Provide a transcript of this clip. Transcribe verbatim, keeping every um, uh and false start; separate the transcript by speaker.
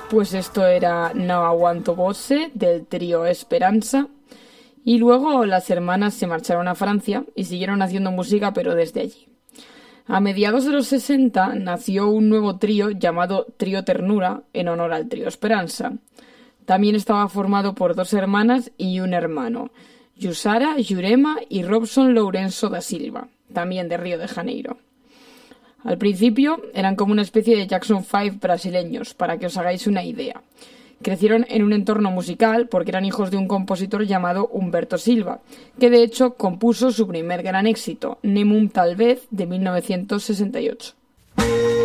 Speaker 1: Pues esto era No Aguanto Voce del trío Esperanza. Y luego las hermanas se marcharon a Francia y siguieron haciendo música, pero desde allí. A mediados de los sesenta nació un nuevo trío llamado Trío Ternura en honor al trío Esperanza. También estaba formado por dos hermanas y un hermano, Yusara, Jurema y Robson Lourenço da Silva, también de Río de Janeiro. Al principio eran como una especie de Jackson Five brasileños, para que os hagáis una idea. Crecieron en un entorno musical porque eran hijos de un compositor llamado Humberto Silva, que de hecho compuso su primer gran éxito, Nemum Tal Vez, de mil novecientos sesenta y ocho.